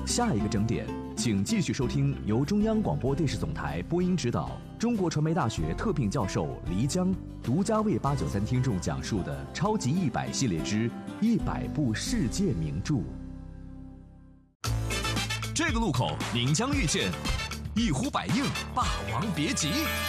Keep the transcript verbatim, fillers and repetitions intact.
下一个整点，请继续收听由中央广播电视总台播音指导、中国传媒大学特聘教授黎江独家为八九三听众讲述的《超级一百系列之一百部世界名著》。 这个路口您将遇见一呼百应，霸王别姬。